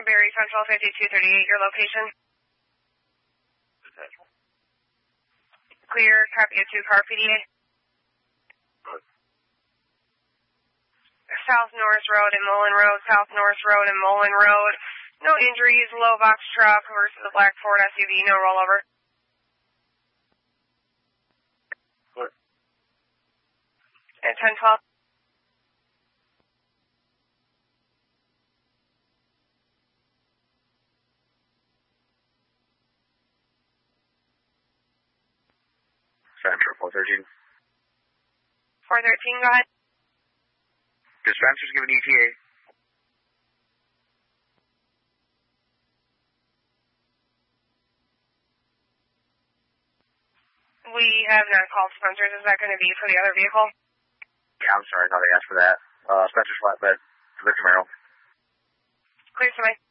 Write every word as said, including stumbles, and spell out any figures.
Berry Central fifty-two thirty-eight, your location? Central. Clear, copy of two car P D A. Good. South Norris Road and Mullen Road, South Norris Road and Mullen Road. No injuries, low box truck versus a black Ford S U V, no rollover. Good. And ten twelve. Central four thirteen. four thirteen, go ahead. Dispatcher's giving E T A. We have not called Spencer's. Is that going to be for the other vehicle? Yeah, I'm sorry. I thought I asked for that. Uh, Spencer's flatbed for the Camaro. Clear, somebody.